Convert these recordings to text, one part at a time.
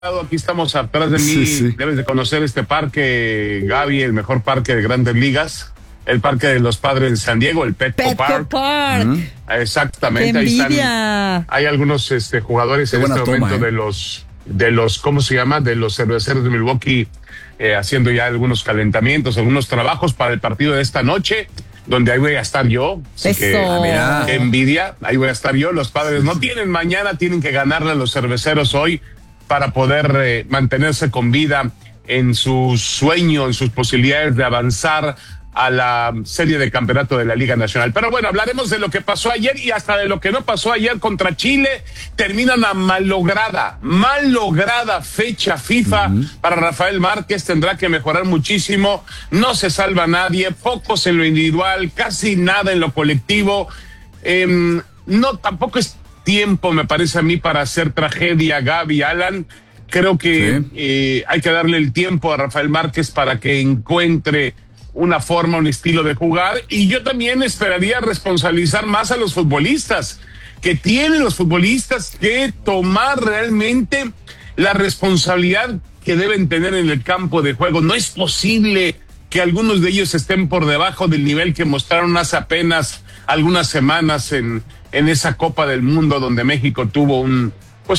Aquí estamos atrás de mí. Sí. Debes de conocer este parque, Gaby, el mejor parque de Grandes Ligas. El parque de los Padres de San Diego, el Petco Park. Exactamente. ¡Qué Ahí envidia! están. Hay algunos jugadores en este momento de los, ¿cómo se llama? De los Cerveceros de Milwaukee, haciendo ya algunos calentamientos, algunos trabajos para el partido de esta noche, donde ahí voy a estar yo. Así que, Eso. qué envidia. Ahí voy a estar yo. Los Padres no tienen mañana, tienen que ganarle a los Cerveceros hoy para poder mantenerse con vida en su sueño, en sus posibilidades de avanzar a la serie de campeonato de la Liga Nacional. Pero bueno, hablaremos de lo que pasó ayer y hasta de lo que no pasó ayer contra Chile. Termina una malograda fecha FIFA para Rafael Márquez. Tendrá que mejorar muchísimo. No se salva nadie, pocos en lo individual, casi nada en lo colectivo. No, tampoco es tiempo, me parece a mí, para hacer tragedia, Gaby, Alan. Creo que hay que darle el tiempo a Rafael Márquez para que encuentre una forma, un estilo de jugar, y yo también esperaría responsabilizar más a los futbolistas, que tienen los futbolistas que tomar realmente la responsabilidad que deben tener en el campo de juego. No es posible que algunos de ellos estén por debajo del nivel que mostraron hace apenas algunas semanas en esa Copa del Mundo, donde México tuvo un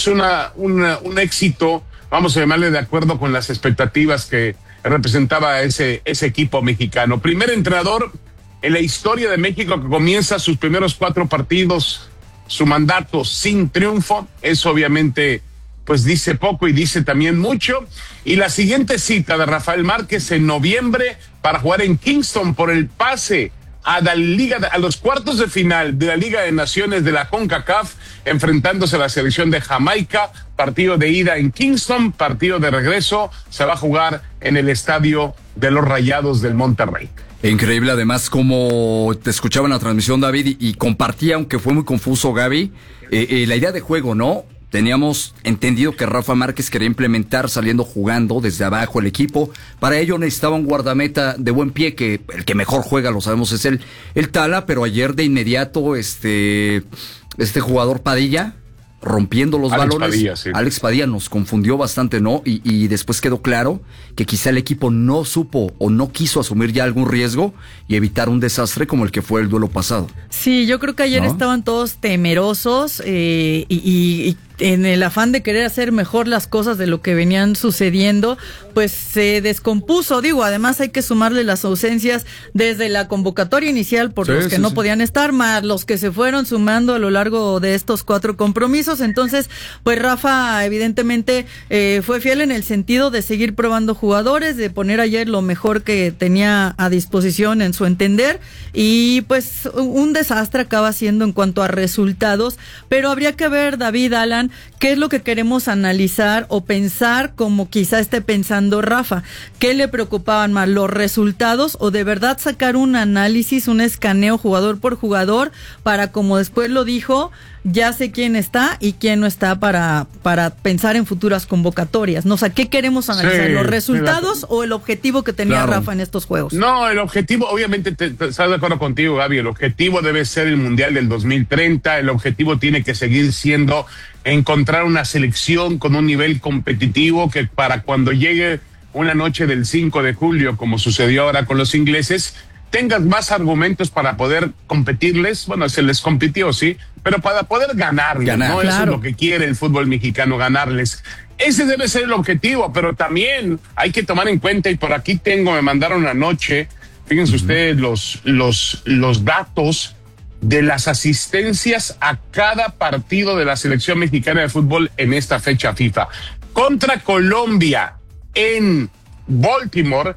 éxito, vamos a llamarle, de acuerdo con las expectativas que representaba ese equipo mexicano. Primer entrenador en la historia de México que comienza sus primeros 4 partidos, su mandato sin triunfo. Eso obviamente pues dice poco y dice también mucho. Y la siguiente cita de Rafael Márquez en noviembre para jugar en Kingston por el pase a los cuartos de final de la Liga de Naciones de la CONCACAF, enfrentándose a la selección de Jamaica. Partido de ida en Kingston, partido de regreso se va a jugar en el estadio de los Rayados del Monterrey. Increíble, además, como te escuchaba en la transmisión, David, y compartía, aunque fue muy confuso, Gaby, la idea de juego, ¿no? Teníamos entendido que Rafa Márquez quería implementar saliendo jugando desde abajo el equipo. Para ello necesitaba un guardameta de buen pie, que el que mejor juega, lo sabemos, es el Tala, pero ayer de inmediato este jugador Padilla, rompiendo los balones. Padilla, sí. Alex Padilla nos confundió bastante, ¿no? Y después quedó claro que quizá el equipo no supo o no quiso asumir ya algún riesgo y evitar un desastre como el que fue el duelo pasado. Sí, yo creo que ayer estaban todos temerosos y en el afán de querer hacer mejor las cosas de lo que venían sucediendo, pues se descompuso. Digo, además hay que sumarle las ausencias desde la convocatoria inicial por los que no podían estar, más los que se fueron sumando a lo largo de estos 4 compromisos. Entonces, pues Rafa evidentemente fue fiel en el sentido de seguir probando jugadores, de poner ayer lo mejor que tenía a disposición en su entender, y pues un desastre acaba siendo en cuanto a resultados, pero habría que ver, David, Alan, qué es lo que queremos analizar o pensar como quizá esté pensando Rafa. ¿Qué le preocupaban más, los resultados o de verdad sacar un análisis, un escaneo jugador por jugador para, como después lo dijo, ya sé quién está y quién no está para pensar en futuras convocatorias? No, o sea, ¿qué queremos analizar? ¿Los resultados o el objetivo que tenía Rafa en estos juegos? No, el objetivo, obviamente, estoy de acuerdo contigo, Gaby, el objetivo debe ser el Mundial del 2030, el objetivo tiene que seguir siendo encontrar una selección con un nivel competitivo que para cuando llegue una noche del 5 de julio, como sucedió ahora con los ingleses, tengas más argumentos para poder competirles. Bueno, se les compitió, sí, pero para poder ganarles, ¿no? Claro. Eso es lo que quiere el fútbol mexicano, ganarles. Ese debe ser el objetivo, pero también hay que tomar en cuenta, y por aquí me mandaron anoche, fíjense ustedes los datos de las asistencias a cada partido de la selección mexicana de fútbol en esta fecha FIFA. Contra Colombia en Baltimore,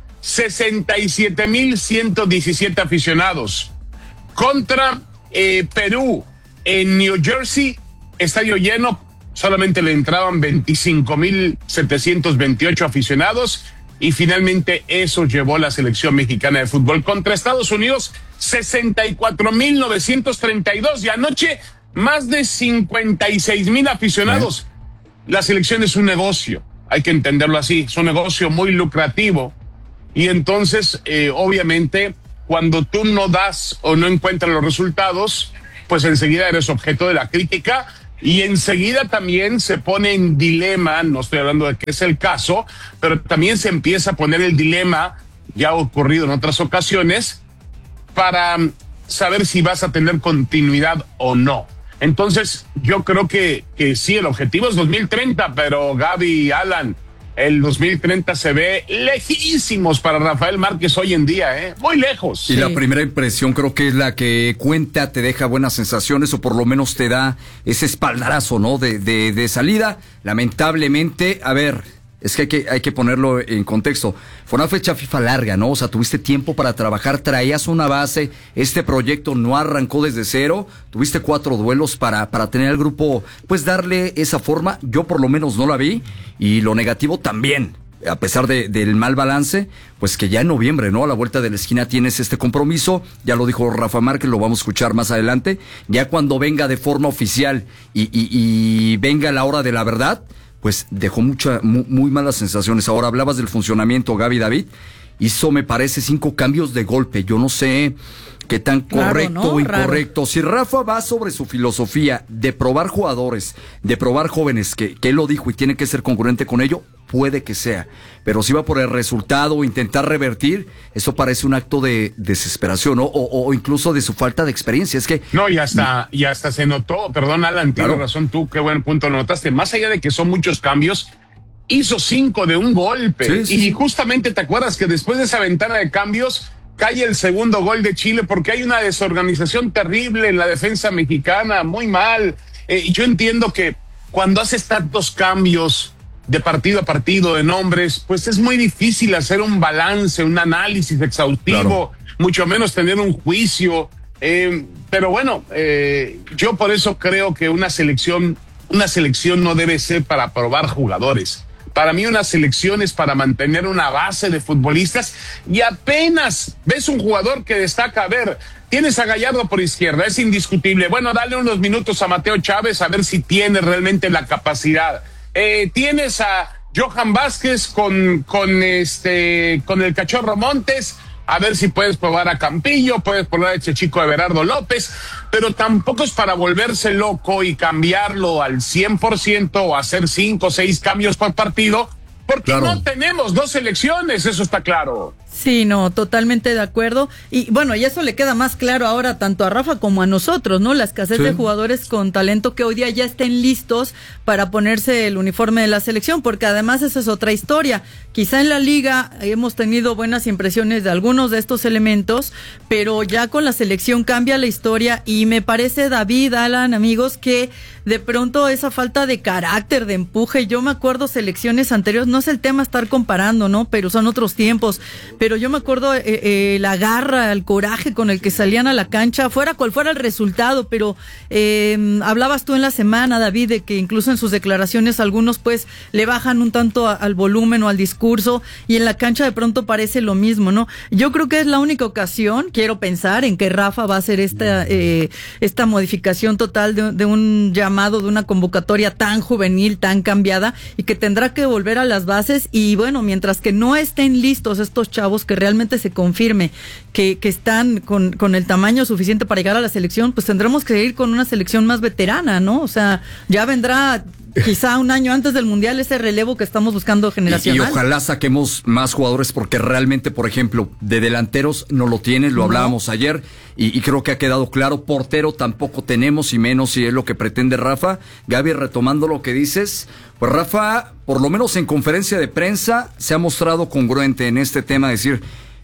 67,117 aficionados. Contra Perú en New Jersey, estadio lleno, solamente le entraban 25,728 aficionados. Y finalmente eso llevó la selección mexicana de fútbol contra Estados Unidos, 64,932, y anoche más de 56,000 aficionados. La selección es un negocio, hay que entenderlo así, es un negocio muy lucrativo, y entonces obviamente cuando tú no das o no encuentras los resultados, pues enseguida eres objeto de la crítica. Y enseguida también se pone en dilema, no estoy hablando de que es el caso, pero también se empieza a poner el dilema, ya ha ocurrido en otras ocasiones, para saber si vas a tener continuidad o no. Entonces, yo creo que sí, el objetivo es 2030, pero Gaby y Alan, el 2030 se ve lejísimos para Rafael Márquez hoy en día, muy lejos. Y la primera impresión creo que es la que cuenta, te deja buenas sensaciones o por lo menos te da ese espaldarazo, ¿no? De salida. Lamentablemente, a ver, es que hay que ponerlo en contexto. Fue una fecha FIFA larga, ¿no? O sea, tuviste tiempo para trabajar, traías una base, este proyecto no arrancó desde cero, tuviste 4 duelos para tener al grupo, pues darle esa forma. Yo por lo menos no la vi, y lo negativo también, a pesar del mal balance, pues que ya en noviembre, ¿no? A la vuelta de la esquina tienes este compromiso, ya lo dijo Rafa Márquez, lo vamos a escuchar más adelante, ya cuando venga de forma oficial y venga la hora de la verdad, pues dejó muy malas sensaciones. Ahora hablabas del funcionamiento, Gaby, David, hizo, me parece, 5 cambios de golpe. Yo no sé qué tan correcto o incorrecto. Raro. Si Rafa va sobre su filosofía de probar jugadores, de probar jóvenes, que él lo dijo y tiene que ser congruente con ello, puede que sea. Pero si va por el resultado o intentar revertir, eso parece un acto de desesperación, ¿no? O incluso de su falta de experiencia. Es que no, y hasta se notó, perdón, Alan, tienes razón tú, qué buen punto lo notaste. Más allá de que son muchos cambios, hizo 5 de un golpe. Sí. Justamente te acuerdas que después de esa ventana de cambios cae el segundo gol de Chile porque hay una desorganización terrible en la defensa mexicana, muy mal. Yo entiendo que cuando haces tantos cambios de partido a partido, de nombres, pues es muy difícil hacer un balance, un análisis exhaustivo, mucho menos tener un juicio. Pero bueno, yo por eso creo que una selección no debe ser para probar jugadores. Para mí una selección es para mantener una base de futbolistas y apenas ves un jugador que destaca. A ver, tienes a Gallardo por izquierda, es indiscutible. Bueno, dale unos minutos a Mateo Chávez a ver si tiene realmente la capacidad. Tienes a Johan Vázquez con el Cachorro Montes, a ver si puedes probar a Campillo, puedes probar a este chico Everardo López, pero tampoco es para volverse loco y cambiarlo al 100% o hacer 5 o 6 cambios por partido, porque no tenemos 2 selecciones, eso está claro. Sí, no, totalmente de acuerdo. Y bueno, y eso le queda más claro ahora tanto a Rafa como a nosotros, ¿no? La escasez de jugadores con talento que hoy día ya estén listos para ponerse el uniforme de la selección, porque además esa es otra historia. Quizá en la liga hemos tenido buenas impresiones de algunos de estos elementos, pero ya con la selección cambia la historia y me parece, David, Alan, amigos, que de pronto esa falta de carácter, de empuje, yo me acuerdo selecciones anteriores, no es el tema estar comparando, ¿no? Pero son otros tiempos. Pero yo me acuerdo la garra, el coraje con el que salían a la cancha, fuera cual fuera el resultado, pero hablabas tú en la semana, David, de que incluso en sus declaraciones algunos pues le bajan un tanto al volumen o al discurso y en la cancha de pronto parece lo mismo, ¿no? Yo creo que es la única ocasión, quiero pensar, en que Rafa va a hacer esta modificación total de un llamado, de una convocatoria tan juvenil, tan cambiada y que tendrá que volver a las bases y bueno, mientras que no estén listos estos chavos, que realmente se confirme que están con el tamaño suficiente para llegar a la selección, pues tendremos que ir con una selección más veterana, ¿no? O sea, ya vendrá quizá un año antes del Mundial ese relevo que estamos buscando generacional. Y ojalá saquemos más jugadores porque realmente, por ejemplo, de delanteros no lo tienen, lo hablábamos ayer y creo que ha quedado claro. Portero tampoco tenemos y menos si es lo que pretende Rafa. Gaby, retomando lo que dices, pues Rafa, por lo menos en conferencia de prensa, se ha mostrado congruente en este tema, decir,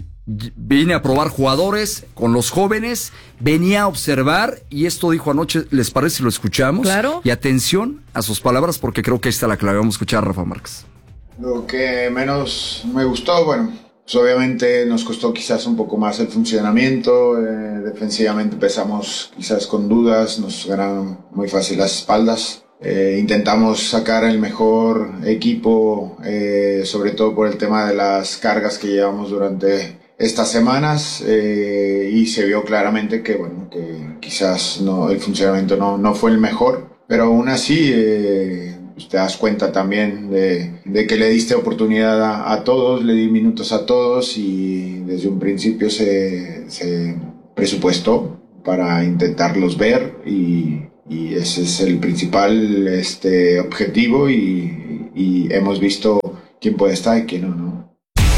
vine a probar jugadores con los jóvenes, venía a observar, y esto dijo anoche, ¿les parece si lo escuchamos? Claro. Y atención a sus palabras, porque creo que esta es la clave. Vamos a escuchar a Rafa Márquez. Lo que menos me gustó, bueno, pues obviamente nos costó quizás un poco más el funcionamiento, defensivamente empezamos quizás con dudas, nos ganaron muy fácil las espaldas. Intentamos sacar el mejor equipo, sobre todo por el tema de las cargas que llevamos durante estas semanas, y se vio claramente que bueno, que quizás el funcionamiento no fue el mejor, pero aún así pues te das cuenta también de que le diste oportunidad a todos, le di minutos a todos y desde un principio se presupuestó para intentarlos ver y y ese es el principal objetivo y hemos visto quién puede estar y quién no.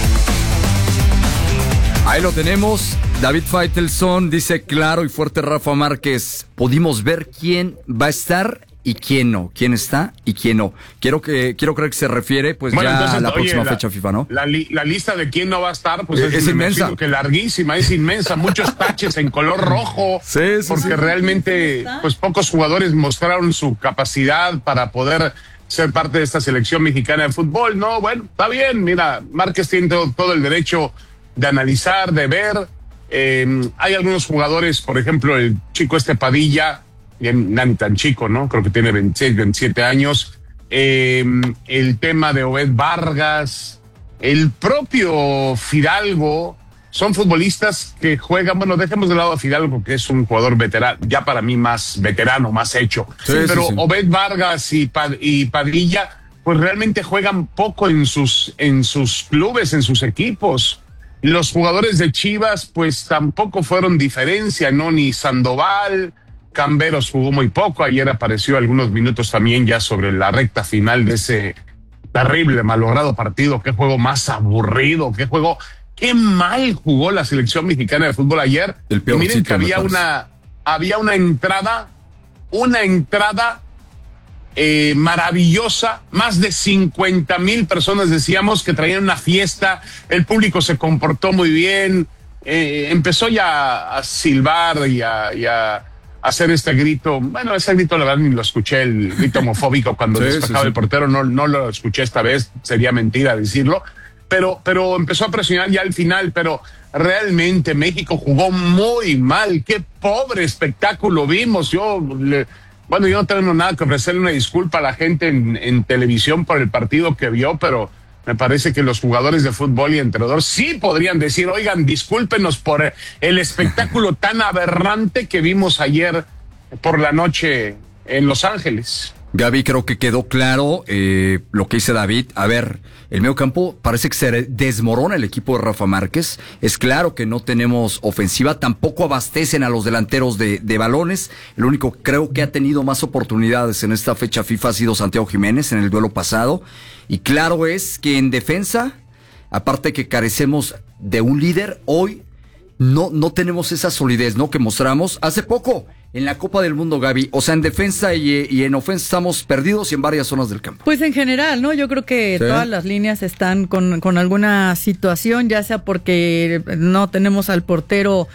Ahí lo tenemos. David Faitelson dice claro y fuerte Rafa Márquez. Pudimos ver quién va a estar y quién no. Quién está y quién no. Quiero creer que se refiere pues bueno, ya entonces, a la próxima fecha FIFA, ¿no? La lista de quién no va a estar pues es inmensa. Que larguísima, es inmensa. Muchos taches en color rojo. Sí, porque realmente pues pocos jugadores mostraron su capacidad para poder ser parte de esta selección mexicana de fútbol. No, bueno, está bien. Mira, Márquez tiene todo el derecho de analizar, de ver. Hay algunos jugadores, por ejemplo, el chico Padilla, ni tan chico, ¿no? Creo que tiene 26, 27 años. El tema de Obed Vargas, el propio Fidalgo, son futbolistas que juegan, bueno, dejemos de lado a Fidalgo, que es un jugador veterano, ya para mí más veterano, más hecho. Sí, pero sí. Obed Vargas y Padilla, pues realmente juegan poco en sus clubes, en sus equipos. Los jugadores de Chivas, pues tampoco fueron diferencia, ¿no? Ni Sandoval, Camberos jugó muy poco, ayer apareció algunos minutos también ya sobre la recta final de ese terrible, malogrado partido. Qué juego más aburrido, qué mal jugó la selección mexicana de fútbol ayer. El peor miren sitio, que había una entrada maravillosa, más de 50,000 personas decíamos que traían una fiesta, el público se comportó muy bien, empezó ya a silbar y a hacer este grito, bueno, ese grito la verdad ni lo escuché, el grito homofóbico cuando despejaba el portero, no lo escuché esta vez, sería mentira decirlo, pero empezó a presionar ya al final, pero realmente México jugó muy mal, qué pobre espectáculo vimos. Yo no tengo nada que ofrecerle una disculpa a la gente en televisión por el partido que vio, pero me parece que los jugadores de fútbol y entrenador sí podrían decir, oigan, discúlpenos por el espectáculo tan aberrante que vimos ayer por la noche en Los Ángeles. Gaby, creo que quedó claro lo que dice David. A ver, el mediocampo parece que se desmorona el equipo de Rafa Márquez. Es claro que no tenemos ofensiva, tampoco abastecen a los delanteros de balones. El único creo que ha tenido más oportunidades en esta fecha FIFA ha sido Santiago Jiménez en el duelo pasado. Y claro es que en defensa, aparte que carecemos de un líder, hoy no tenemos esa solidez, ¿no? Que mostramos hace poco en la Copa del Mundo, Gaby. O sea, en defensa y en ofensa estamos perdidos y en varias zonas del campo. Pues en general, ¿no? Yo creo que todas las líneas están con alguna situación, ya sea porque no tenemos al portero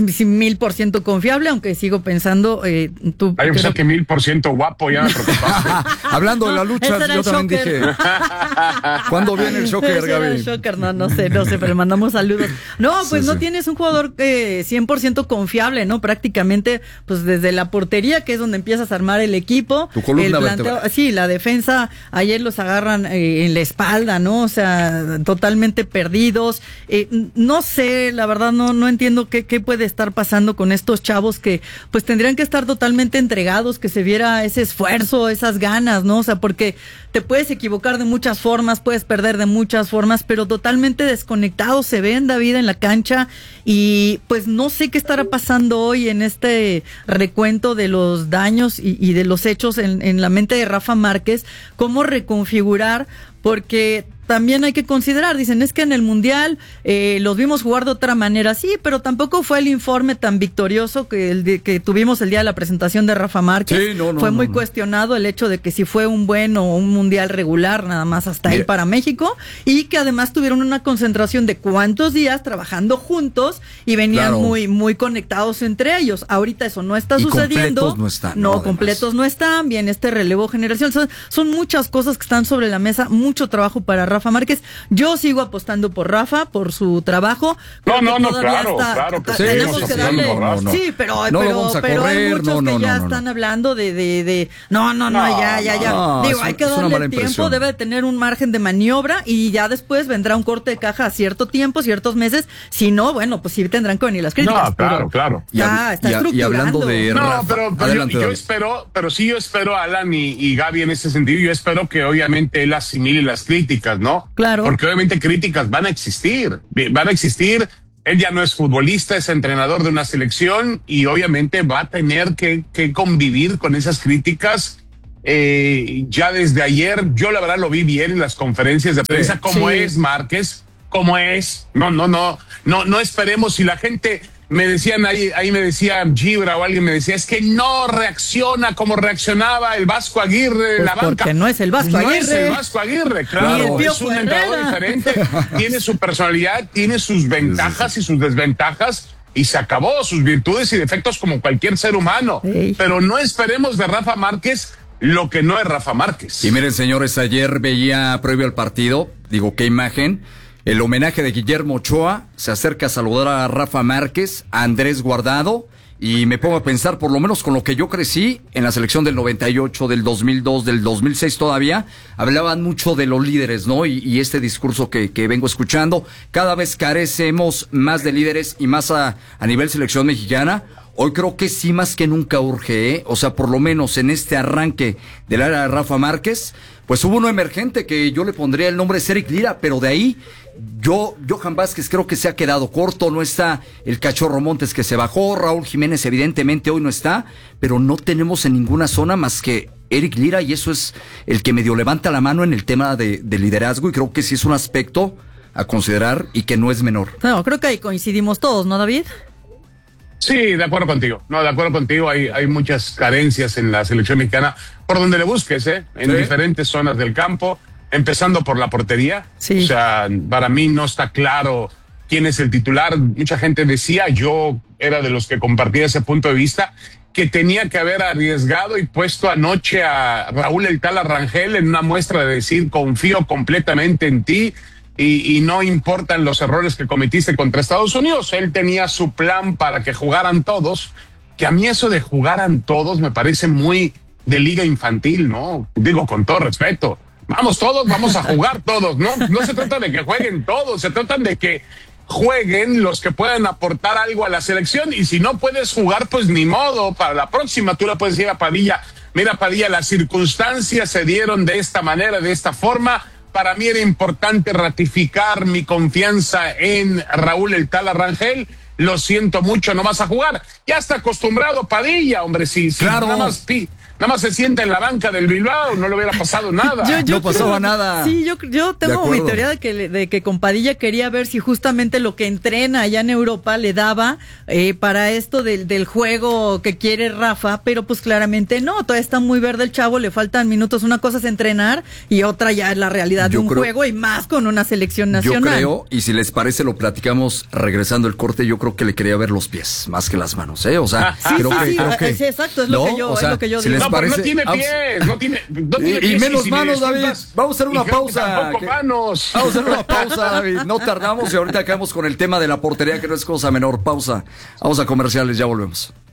1000% confiable, aunque sigo pensando... Hay que ser que 1000% guapo, ya me preocupaste. Hablando de la lucha, yo también dije... ¿Cuándo viene el Shocker, Gaby? El Shocker, no sé, pero le mandamos saludos. No, pues no tienes un jugador 100% confiable, ¿no? Prácticamente, pues desde la portería, que es donde empiezas a armar el equipo. Tu columna vertebral. Sí, la defensa, ayer los agarran en la espalda, ¿no? O sea, totalmente perdidos. No sé, la verdad no entiendo qué puede estar pasando con estos chavos que pues tendrían que estar totalmente entregados, que se viera ese esfuerzo, esas ganas, ¿no? O sea, porque te puedes equivocar de muchas formas, puedes perder de muchas formas, pero totalmente desconectados se ven, David, en la cancha, y pues no sé qué estará pasando hoy en este recuento de los daños y de los hechos en la mente de Rafa Márquez, cómo reconfigurar, porque también hay que considerar, dicen, es que en el Mundial los vimos jugar de otra manera, sí, pero tampoco fue el informe tan victorioso que tuvimos el día de la presentación de Rafa Márquez. Sí, fue muy cuestionado el hecho de que si fue un buen o un Mundial regular, nada más hasta ahí para México, y que además tuvieron una concentración de cuántos días trabajando juntos y venían muy conectados entre ellos. Ahorita eso no está sucediendo. Completos no están. Completos no están, bien este relevo generacional. Son muchas cosas que están sobre la mesa, mucho trabajo para Rafa Márquez. Yo sigo apostando por Rafa, por su trabajo. Claro que tenemos que darle. Sí, pero hay muchos que ya están hablando de ya. Digo, hay que darle tiempo, debe tener un margen de maniobra y ya después vendrá un corte de caja a cierto tiempo, ciertos meses. Si no, bueno, pues sí tendrán que venir las críticas. No, claro. Ya está estructurando. Y hablando de Rafa, yo espero, Alan y Gaby, en ese sentido, yo espero que obviamente él asimile las críticas, ¿no? Claro. Porque obviamente críticas van a existir. Él ya no es futbolista, es entrenador de una selección y obviamente va a tener que convivir con esas críticas. Ya desde ayer, yo la verdad lo vi bien en las conferencias de prensa, como es Márquez, como es. No esperemos. Si la gente me decían ahí me decía Gibra o alguien me decía, es que no reacciona como reaccionaba el Vasco Aguirre en la banca. Porque no es el Vasco Aguirre. No es el Vasco Aguirre, claro. Es un entrenador diferente. Tiene su personalidad, tiene sus ventajas y sus desventajas. Y se acabó, sus virtudes y defectos como cualquier ser humano. Pero no esperemos de Rafa Márquez lo que no es Rafa Márquez. Y miren, señores, ayer veía previo al partido, digo, qué imagen, el homenaje de Guillermo Ochoa, se acerca a saludar a Rafa Márquez, a Andrés Guardado, y me pongo a pensar, por lo menos con lo que yo crecí en la selección del 98, del 2002, del 2006 todavía, hablaban mucho de los líderes, ¿no? Y este discurso que vengo escuchando, cada vez carecemos más de líderes y más a nivel selección mexicana. Hoy creo que sí, más que nunca urge, ¿eh? O sea, por lo menos en este arranque del área de Rafa Márquez, pues hubo uno emergente que yo le pondría el nombre de Eric Lira, pero de ahí, Johan Vázquez creo que se ha quedado corto, no está el Cachorro Montes que se bajó, Raúl Jiménez evidentemente hoy no está, pero no tenemos en ninguna zona más que Eric Lira y eso es el que medio levanta la mano en el tema de liderazgo y creo que sí es un aspecto a considerar y que no es menor. No, creo que ahí coincidimos todos, ¿no, David? Sí, de acuerdo contigo. No, de acuerdo contigo. Hay muchas carencias en la selección mexicana, por donde le busques, en diferentes zonas del campo, empezando por la portería. Sí. O sea, para mí no está claro quién es el titular. Mucha gente decía, yo era de los que compartía ese punto de vista, que tenía que haber arriesgado y puesto anoche a Raúl El Tala Rangel en una muestra de decir, confío completamente en ti. Y no importan los errores que cometiste contra Estados Unidos. Él tenía su plan para que jugaran todos, que a mí eso de jugaran todos me parece muy de liga infantil, ¿no? Digo con todo respeto. Vamos todos, vamos a jugar todos, ¿no? No se trata de que jueguen todos, se trata de que jueguen los que puedan aportar algo a la selección y si no puedes jugar, pues ni modo, para la próxima tú le puedes decir a Padilla, mira Padilla, las circunstancias se dieron de esta manera, de esta forma. Para mí era importante ratificar mi confianza en Raúl El Tala Rangel. Lo siento mucho, no vas a jugar. Ya está acostumbrado Padilla, hombre. Si claro. Nada más se sienta en la banca del Bilbao, no le hubiera pasado nada. No pasaba nada. Sí, yo tengo mi teoría de que con Padilla quería ver si justamente lo que entrena allá en Europa le daba para esto del juego que quiere Rafa, pero pues claramente no, todavía está muy verde el chavo, le faltan minutos. Una cosa es entrenar y otra ya es la realidad de un juego y más con una selección nacional. Yo creo, y si les parece lo platicamos regresando el corte, yo creo que le quería ver los pies más que las manos, ¿eh? O sea, creo que sí, exacto, es lo que yo digo. No, pero no tiene pies, no tiene pies. Y menos manos, David. Vamos a hacer una pausa. Manos. Vamos a hacer una pausa, David. No tardamos y ahorita acabamos con el tema de la portería, que no es cosa menor. Pausa. Vamos a comerciales, ya volvemos.